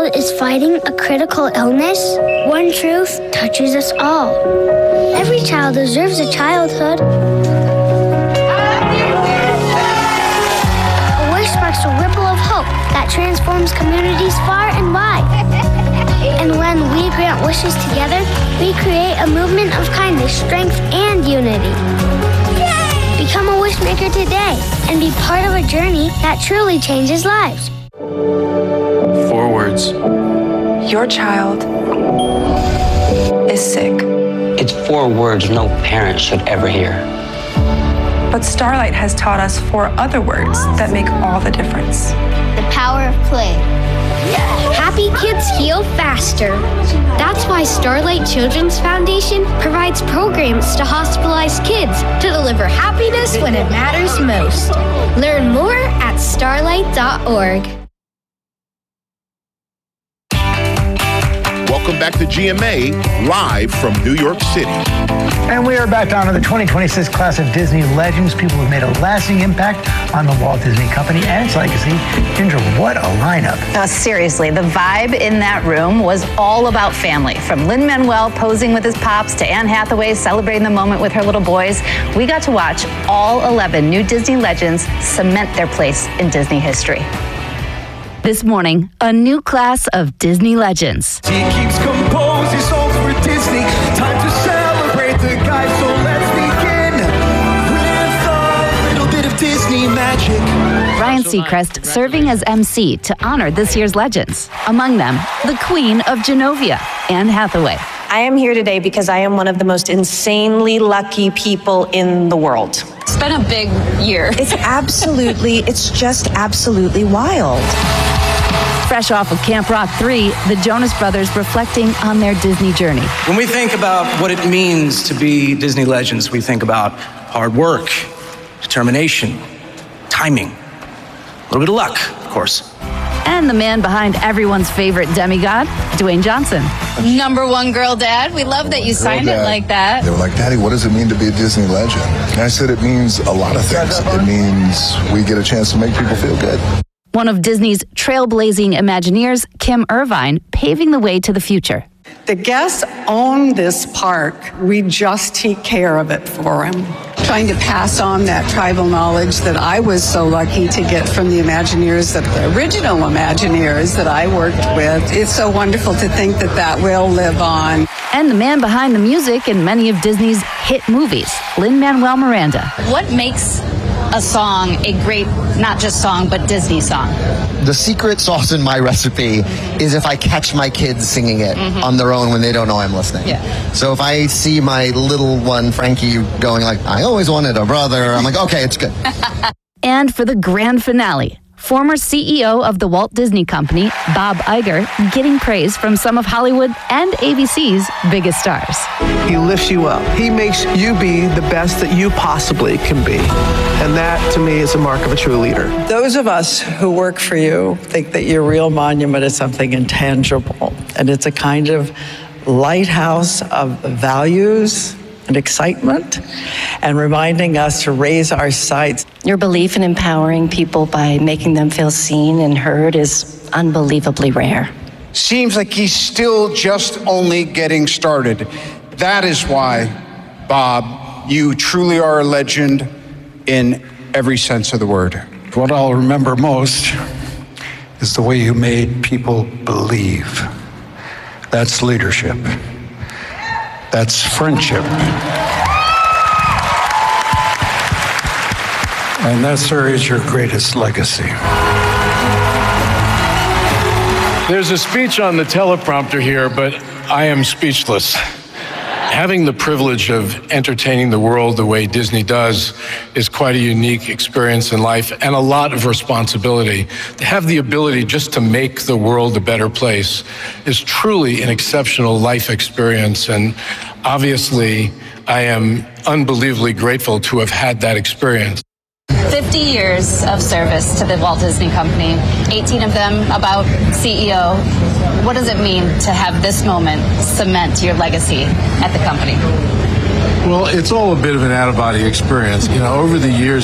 world is fighting a critical illness, one truth touches us all. Every child deserves a childhood. A wish sparks a ripple of hope that transforms communities far and wide. And when we grant wishes together, we create a movement of kindness, strength, and unity. Become a wish maker today and be part of a journey that truly changes lives. 4 words. Your child is sick. It's 4 words no parent should ever hear. But Starlight has taught us 4 other words that make all the difference. The power of play. Happy kids heal faster. That's why Starlight Children's Foundation provides programs to hospitalized kids to deliver happiness when it matters most. Learn more at starlight.org. Welcome back to GMA, live from New York City. And we are back on to the 2026 class of Disney Legends, people who've made a lasting impact on the Walt Disney Company and its legacy. Ginger, what a lineup. Seriously, the vibe in that room was all about family. From Lin-Manuel posing with his pops to Anne Hathaway celebrating the moment with her little boys. We got to watch all 11 new Disney Legends cement their place in Disney history. This morning, a new class of Disney Legends. He keeps composing songs for Disney. Time to celebrate the guys, so let's begin with a little bit of Disney magic. Ryan Seacrest serving as MC to honor this year's legends. Among them, the Queen of Genovia, Anne Hathaway. I am here today because I am one of the most insanely lucky people in the world. It's been a big year. It's just absolutely wild. Fresh off of Camp Rock 3, the Jonas Brothers reflecting on their Disney journey. When we think about what it means to be Disney Legends, we think about hard work, determination, timing, a little bit of luck, of course. And the man behind everyone's favorite demigod, Dwayne Johnson. #1 girl dad. We love that you signed it like that. They were like, Daddy, what does it mean to be a Disney legend? And I said, it means a lot of things. It means we get a chance to make people feel good. One of Disney's trailblazing Imagineers, Kim Irvine, paving the way to the future. The guests own this park. We just take care of it for them. Trying to pass on that tribal knowledge that I was so lucky to get from the Imagineers, the original Imagineers that I worked with. It's so wonderful to think that that will live on. And the man behind the music in many of Disney's hit movies, Lin-Manuel Miranda. What makes a song a great, not just song, but Disney song? The secret sauce in my recipe is if I catch my kids singing it on their own when they don't know I'm listening. Yeah. So if I see my little one, Frankie, going like, I always wanted a brother, I'm like, okay, it's good. And for the grand finale, former CEO of the Walt Disney Company, Bob Iger, getting praise from some of Hollywood and ABC's biggest stars. He lifts you up. He makes you be the best that you possibly can be. And that, to me, is a mark of a true leader. Those of us who work for you think that your real monument is something intangible. And it's a kind of lighthouse of values and excitement, and reminding us to raise our sights. Your belief in empowering people by making them feel seen and heard is unbelievably rare. Seems like he's still just only getting started. That is why, Bob, you truly are a legend in every sense of the word. What I'll remember most is the way you made people believe. That's leadership. That's friendship. And that, sir, is your greatest legacy. There's a speech on the teleprompter here, but I am speechless. Having the privilege of entertaining the world the way Disney does is quite a unique experience in life and a lot of responsibility. To have the ability just to make the world a better place is truly an exceptional life experience. And obviously, I am unbelievably grateful to have had that experience. 50 years of service to the Walt Disney Company, 18 of them about CEO. What does it mean to have this moment cement your legacy at the company? Well, it's all a bit of an out-of-body experience. You know, over the years,